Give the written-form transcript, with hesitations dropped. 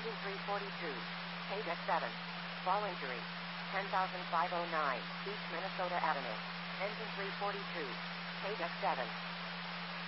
Engine 342. KDEC 7. Fall injury. 10,509. Beach, Minnesota Avenue. Engine 342. KDEC 7.